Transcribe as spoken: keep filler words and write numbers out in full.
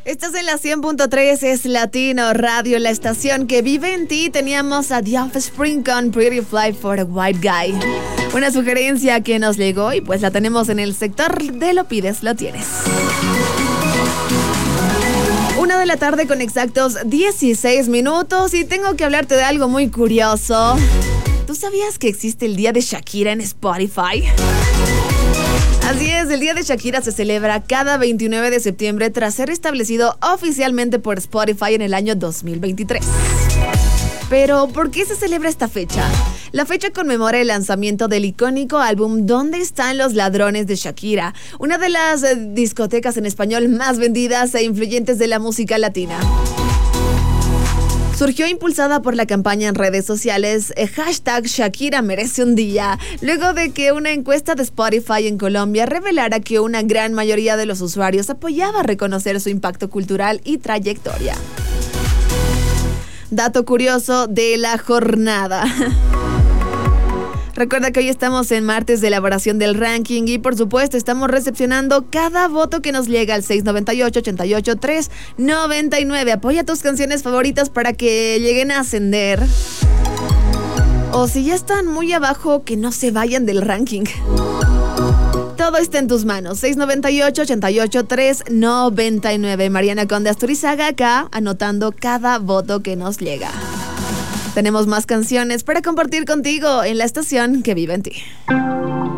Estás en la cien punto tres, es Latino Radio, la estación que vive en ti. Teníamos a The Offspring con Pretty Fly for a White Guy. Una sugerencia que nos llegó y pues la tenemos en el sector de Lo Pides, Lo Tienes. Una de la tarde con exactos dieciséis minutos y tengo que hablarte de algo muy curioso. ¿Tú sabías que existe el Día de Shakira en Spotify? Así es, el Día de Shakira se celebra cada veintinueve de septiembre tras ser establecido oficialmente por Spotify en el año dos mil veintitrés. Pero, ¿por qué se celebra esta fecha? La fecha conmemora el lanzamiento del icónico álbum ¿Dónde están los ladrones? De Shakira, una de las eh, discotecas en español más vendidas e influyentes de la música latina. Surgió impulsada por la campaña en redes sociales eh, hashtag Shakira merece un día, luego de que una encuesta de Spotify en Colombia revelara que una gran mayoría de los usuarios apoyaba reconocer su impacto cultural y trayectoria. Dato curioso de la jornada. Recuerda que hoy estamos en martes de elaboración del ranking y por supuesto estamos recepcionando cada voto que nos llega al seis noventa y ocho, ochenta y ocho, tres noventa y nueve. Apoya tus canciones favoritas para que lleguen a ascender. O si ya están muy abajo, que no se vayan del ranking. Todo está en tus manos. seis noventa y ocho, ochenta y ocho, tres noventa y nueve. Mariana Conde Asturizaga acá, anotando cada voto que nos llega. Tenemos más canciones para compartir contigo en la estación que vive en ti.